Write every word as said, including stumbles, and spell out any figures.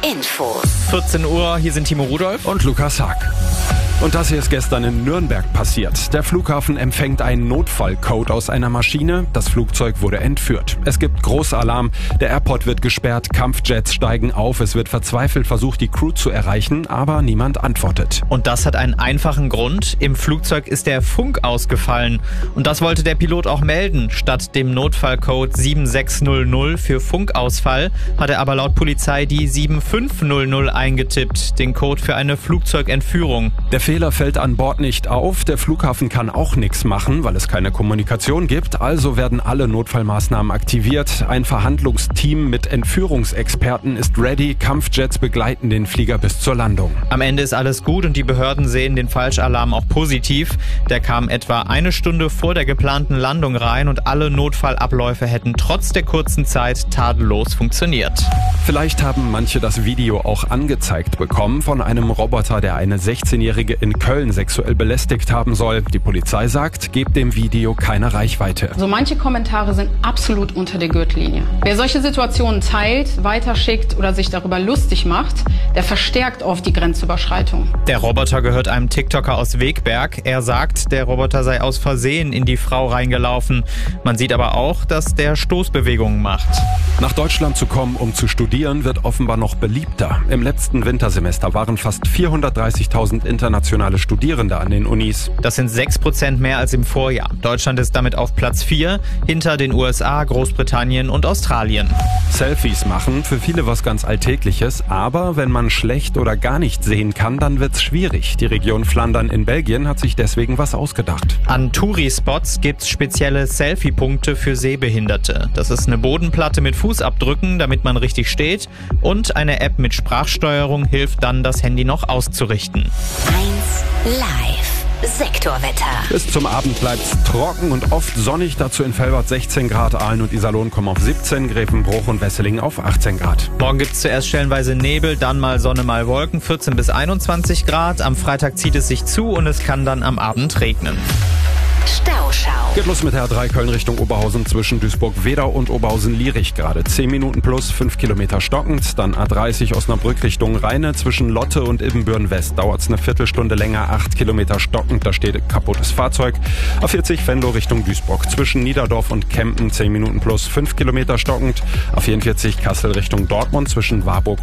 Infos. vierzehn Uhr, hier sind Timo Rudolph und Lukas Haag. Und das hier ist gestern in Nürnberg passiert. Der Flughafen empfängt einen Notfallcode aus einer Maschine. Das Flugzeug wurde entführt. Es gibt Großalarm. Der Airport wird gesperrt. Kampfjets steigen auf. Es wird verzweifelt versucht, die Crew zu erreichen, aber niemand antwortet. Und das hat einen einfachen Grund. Im Flugzeug ist der Funk ausgefallen. Und das wollte der Pilot auch melden. Statt dem Notfallcode sieben sechs null null für Funkausfall hat er aber laut Polizei die sieben fünf null null eingetippt, den Code für eine Flugzeugentführung. Der Fehler fällt an Bord nicht auf. Der Flughafen kann auch nichts machen, weil es keine Kommunikation gibt. Also werden alle Notfallmaßnahmen aktiviert. Ein Verhandlungsteam mit Entführungsexperten ist ready. Kampfjets begleiten den Flieger bis zur Landung. Am Ende ist alles gut und die Behörden sehen den Falschalarm auch positiv. Der kam etwa eine Stunde vor der geplanten Landung rein und alle Notfallabläufe hätten trotz der kurzen Zeit tadellos funktioniert. Vielleicht haben manche das Video auch angezeigt bekommen von einem Roboter, der eine sechzehnjährige in Köln sexuell belästigt haben soll. Die Polizei sagt, gebt dem Video keine Reichweite. So manche Kommentare sind absolut unter der Gürtellinie. Wer solche Situationen teilt, weiterschickt oder sich darüber lustig macht, der verstärkt oft die Grenzüberschreitung. Der Roboter gehört einem TikToker aus Wegberg. Er sagt, der Roboter sei aus Versehen in die Frau reingelaufen. Man sieht aber auch, dass der Stoßbewegungen macht. Nach Deutschland zu kommen, um zu studieren, wird offenbar noch beliebter. Im letzten Wintersemester waren fast vierhundertdreißigtausend internationale Studierende an den Unis. Das sind sechs Prozent mehr als im Vorjahr. Deutschland ist damit auf Platz vier, hinter den U S A, Großbritannien und Australien. Selfies machen, für viele was ganz Alltägliches, aber wenn man schlecht oder gar nicht sehen kann, dann wird's schwierig. Die Region Flandern in Belgien hat sich deswegen was ausgedacht. An Touri-Spots gibt's spezielle Selfie-Punkte für Sehbehinderte. Das ist eine Bodenplatte mit Fußabdrücken, damit man richtig steht, und eine App mit Sprachsteuerung hilft dann, das Handy noch auszurichten. eins Live Sektorwetter. Bis zum Abend bleibt's trocken und oft sonnig, dazu in Velbert sechzehn Grad, Aalen und Iserlohn kommen auf siebzehn, Grevenbruch und Wesseling auf achtzehn Grad. Morgen gibt's zuerst stellenweise Nebel, dann mal Sonne, mal Wolken, vierzehn bis einundzwanzig Grad. Am Freitag zieht es sich zu und es kann dann am Abend regnen. Stauschau. Geht los mit der A drei Köln Richtung Oberhausen zwischen Duisburg-Wedau und Oberhausen-Lierich gerade. zehn Minuten plus, fünf Kilometer stockend. Dann A dreißig Osnabrück Richtung Rheine zwischen Lotte und Ibbenbüren-West. Dauert's eine Viertelstunde länger, acht Kilometer stockend. Da steht ein kaputtes Fahrzeug. A vierzig Venlo Richtung Duisburg zwischen Niederdorf und Kempen. zehn Minuten plus, fünf Kilometer stockend. A vierundvierzig Kassel Richtung Dortmund zwischen Warburg